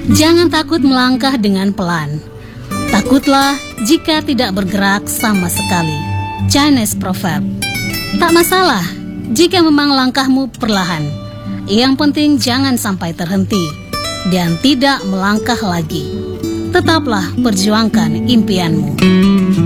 Jangan takut melangkah dengan pelan. Takutlah jika tidak bergerak sama sekali. Chinese proverb. Tak masalah jika memang langkahmu perlahan. Yang penting jangan sampai terhenti dan tidak melangkah lagi. Tetaplah perjuangkan impianmu.